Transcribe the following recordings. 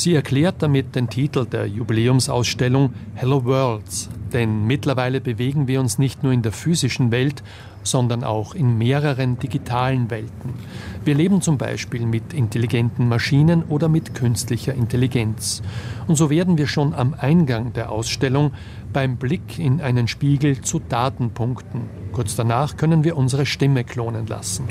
Sie erklärt damit den Titel der Jubiläumsausstellung Hello Worlds, denn mittlerweile bewegen wir uns nicht nur in der physischen Welt, sondern auch in mehreren digitalen Welten. Wir leben zum Beispiel mit intelligenten Maschinen oder mit künstlicher Intelligenz. Und so werden wir schon am Eingang der Ausstellung beim Blick in einen Spiegel zu Datenpunkten. Kurz danach können wir unsere Stimme klonen lassen.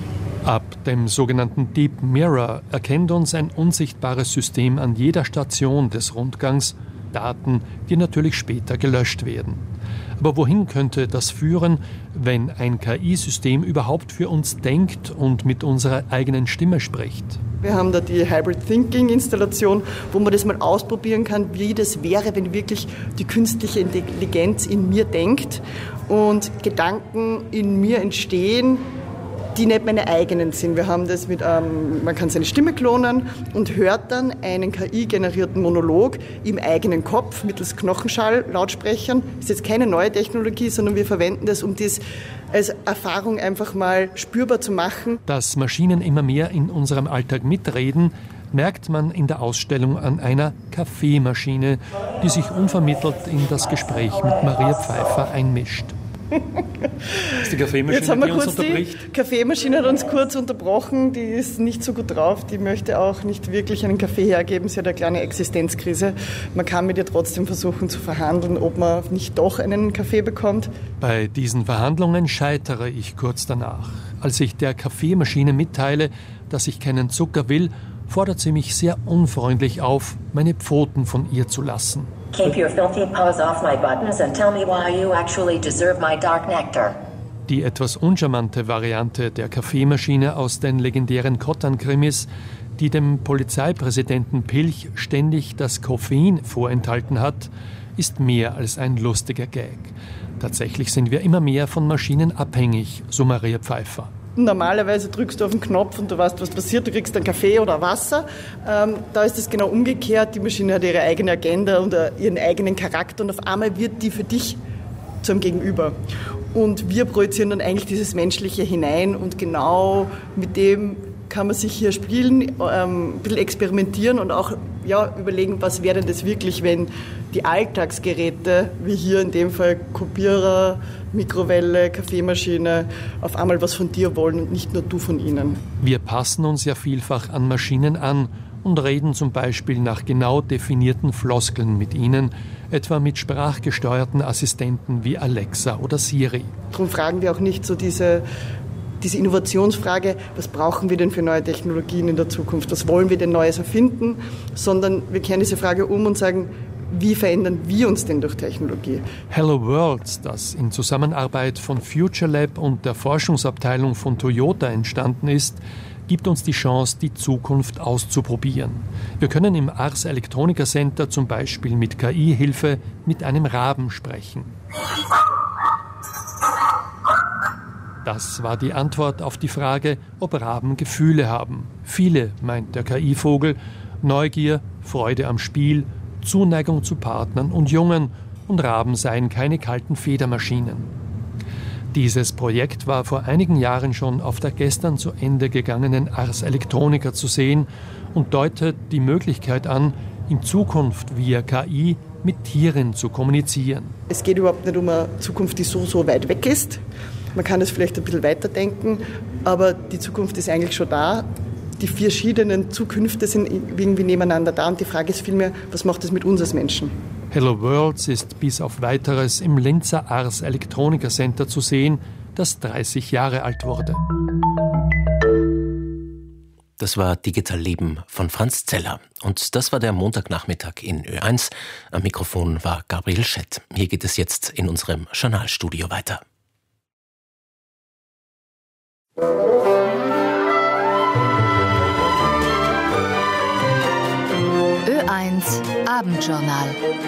Ab dem sogenannten Deep Mirror erkennt uns ein unsichtbares System an jeder Station des Rundgangs, Daten, die natürlich später gelöscht werden. Aber wohin könnte das führen, wenn ein KI-System überhaupt für uns denkt und mit unserer eigenen Stimme spricht? Wir haben da die Hybrid Thinking Installation, wo man das mal ausprobieren kann, wie das wäre, wenn wirklich die künstliche Intelligenz in mir denkt und Gedanken in mir entstehen, die nicht meine eigenen sind. Wir haben das mit, man kann seine Stimme klonen und hört dann einen KI-generierten Monolog im eigenen Kopf mittels Knochenschall-Lautsprechern. Das ist jetzt keine neue Technologie, sondern wir verwenden das, um das als Erfahrung einfach mal spürbar zu machen. Dass Maschinen immer mehr in unserem Alltag mitreden, merkt man in der Ausstellung an einer Kaffeemaschine, die sich unvermittelt in das Gespräch mit Maria Pfeiffer einmischt. Das ist die Kaffeemaschine, jetzt haben wir die uns unterbricht. Die Kaffeemaschine hat uns kurz unterbrochen, die ist nicht so gut drauf, die möchte auch nicht wirklich einen Kaffee hergeben, sie hat eine kleine Existenzkrise. Man kann mit ihr trotzdem versuchen zu verhandeln, ob man nicht doch einen Kaffee bekommt. Bei diesen Verhandlungen scheitere ich kurz danach. Als ich der Kaffeemaschine mitteile, dass ich keinen Zucker will, fordert sie mich sehr unfreundlich auf, meine Pfoten von ihr zu lassen. Keep your filthy paws off my buttons and tell me why you actually deserve my dark nectar. Die etwas uncharmante Variante der Kaffeemaschine aus den legendären Kotan-Krimis, die dem Polizeipräsidenten Pilch ständig das Koffein vorenthalten hat, ist mehr als ein lustiger Gag. Tatsächlich sind wir immer mehr von Maschinen abhängig, so Maria Pfeiffer. Normalerweise drückst du auf den Knopf und du weißt, was passiert, du kriegst einen Kaffee oder Wasser. Da ist es genau umgekehrt, die Maschine hat ihre eigene Agenda und ihren eigenen Charakter und auf einmal wird die für dich zum Gegenüber. Und wir projizieren dann eigentlich dieses Menschliche hinein und genau mit dem kann man sich hier spielen, ein bisschen experimentieren und auch überlegen, was wäre denn das wirklich, wenn die Alltagsgeräte, wie hier in dem Fall Kopierer, Mikrowelle, Kaffeemaschine, auf einmal was von dir wollen und nicht nur du von ihnen. Wir passen uns ja vielfach an Maschinen an und reden zum Beispiel nach genau definierten Floskeln mit ihnen, etwa mit sprachgesteuerten Assistenten wie Alexa oder Siri. Darum fragen wir auch nicht so diese Innovationsfrage, was brauchen wir denn für neue Technologien in der Zukunft, was wollen wir denn Neues erfinden, sondern wir kehren diese Frage um und sagen, wie verändern wir uns denn durch Technologie? Hello Worlds, das in Zusammenarbeit von Future Lab und der Forschungsabteilung von Toyota entstanden ist, gibt uns die Chance, die Zukunft auszuprobieren. Wir können im Ars Electronica Center zum Beispiel mit KI-Hilfe mit einem Raben sprechen. Das war die Antwort auf die Frage, ob Raben Gefühle haben. Viele, meint der KI-Vogel, Neugier, Freude am Spiel, Zuneigung zu Partnern und Jungen, und Raben seien keine kalten Federmaschinen. Dieses Projekt war vor einigen Jahren schon auf der gestern zu Ende gegangenen Ars Electronica zu sehen und deutet die Möglichkeit an, in Zukunft via KI mit Tieren zu kommunizieren. Es geht überhaupt nicht um eine Zukunft, die so weit weg ist. Man kann es vielleicht ein bisschen weiterdenken, aber die Zukunft ist eigentlich schon da. Die verschiedenen Zukünfte sind irgendwie nebeneinander da und die Frage ist vielmehr, was macht das mit uns als Menschen? Hello Worlds ist bis auf Weiteres im Linzer Ars Electronica Center zu sehen, das 30 Jahre alt wurde. Das war Digital Leben von Franz Zeller. Und das war der Montagnachmittag in Ö1. Am Mikrofon war Gabriel Schett. Hier geht es jetzt in unserem Journalstudio weiter. Ö1 Abendjournal.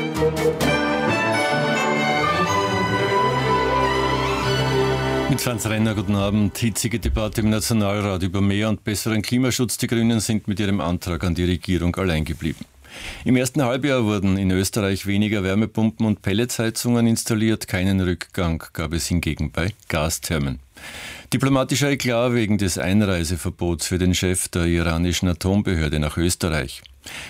Mit Franz Renner, guten Abend. Hitzige Debatte im Nationalrat über mehr und besseren Klimaschutz. Die Grünen sind mit ihrem Antrag an die Regierung allein geblieben. Im ersten Halbjahr wurden in Österreich weniger Wärmepumpen und Pelletsheizungen installiert. Keinen Rückgang gab es hingegen bei Gasthermen. Diplomatischer Eklat wegen des Einreiseverbots für den Chef der iranischen Atombehörde nach Österreich.